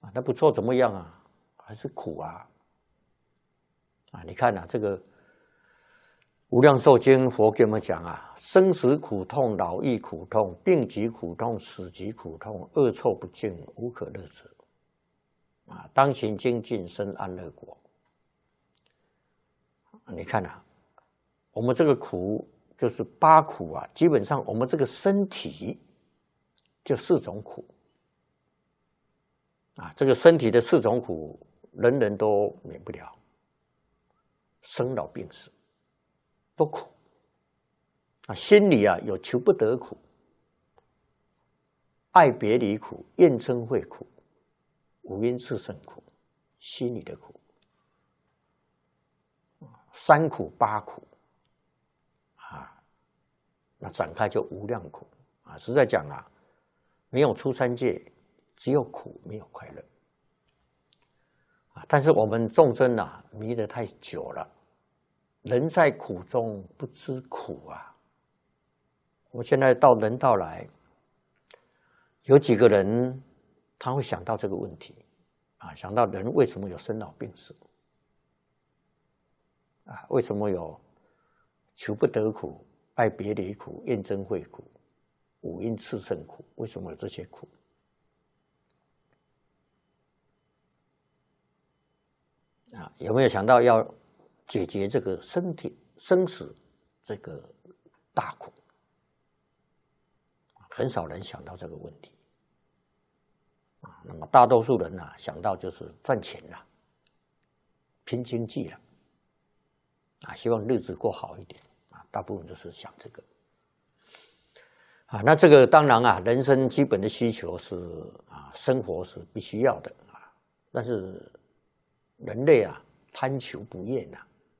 那不错怎么样啊？还是苦啊！你看啊，这个《无量寿经》佛给我们讲啊，生死苦痛、老易苦痛、病疾苦痛、死疾苦痛、恶臭不净，无可乐者。当行精进，生安乐国。你看啊，我们这个苦就是八苦啊，基本上我们这个身体就4种苦这个身体的4种苦，人人都免不了，生老病死都苦心里有求不得苦、爱别离苦、怨憎会苦、五阴炽盛苦，心里的苦。3苦8苦那展开就无量苦实在讲没有出三界，只有苦没有快乐但是我们众生迷得太久了，人在苦中不知苦我现在到人道来，有几个人他会想到这个问题想到人为什么有生老病死为什么有求不得苦、爱别离苦、怨憎会苦、五阴炽盛苦？为什么有这些苦？有没有想到要解决这个身体生死这个大苦？很少人想到这个问题那么大多数人想到就是赚钱了、拼经济了希望日子过好一点大部分就是想这个那这个当然人生基本的需求是生活是必须要的但是人类贪求不厌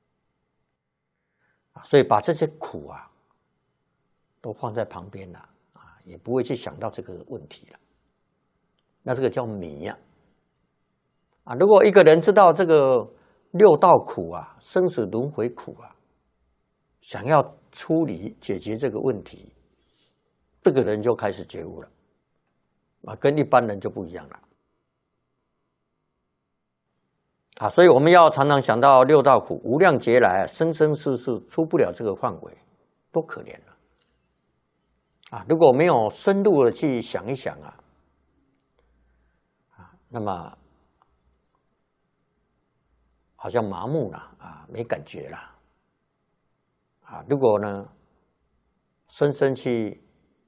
所以把这些苦都放在旁边了也不会去想到这个问题了。那这个叫迷如果一个人知道这个6道苦生死轮回苦想要处理解决这个问题，这个人就开始觉悟了跟一般人就不一样了所以我们要常常想到6道苦无量劫来生生世世出不了这个范围，多可怜了如果没有深入的去想一想那么好像麻木了没感觉了如果呢深深去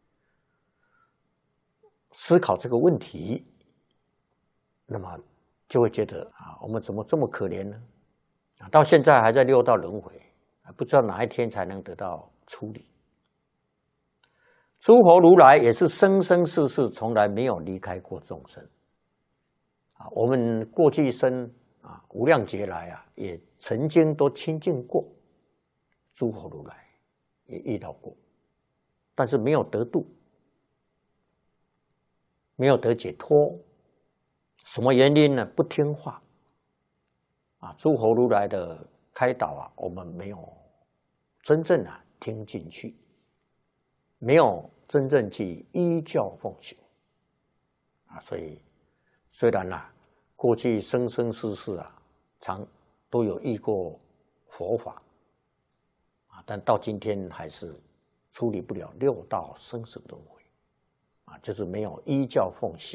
思考这个问题，那么就会觉得我们怎么这么可怜呢到现在还在6道轮回不知道哪一天才能得到处理。诸佛如来也是生生世世从来没有离开过众生我们过去生无量劫来也曾经都亲近过诸佛如来，也遇到过，但是没有得度，没有得解脱。什么原因呢？不听话诸佛如来的开导我们没有真正听进去，没有真正去依教奉行所以虽然过去生生世世常都有遇过佛法但到今天还是处理不了6道生死轮回就是没有依教奉行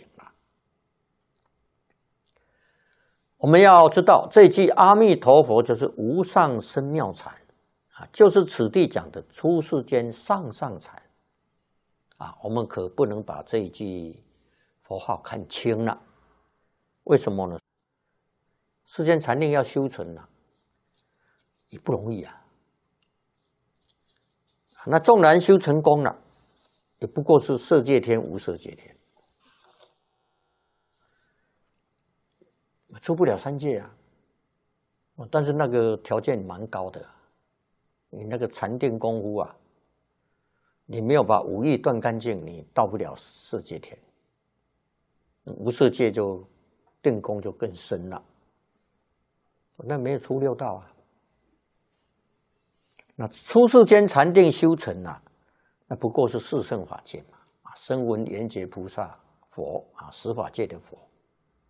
我们要知道这一句阿弥陀佛就是无上深妙禅就是此地讲的出世间上上禅我们可不能把这一句佛号看轻了。为什么呢？世间禅定要修成也不容易那纵然修成功了，也不过是色界天、无色界天，出不了三界但是那个条件蛮高的，你那个禅定功夫你没有把五欲断干净，你到不了色界天。无色界就定功就更深了，那没有出6道那出世间禅定修成那不过是四圣法界嘛，声闻缘觉菩萨佛十法界的佛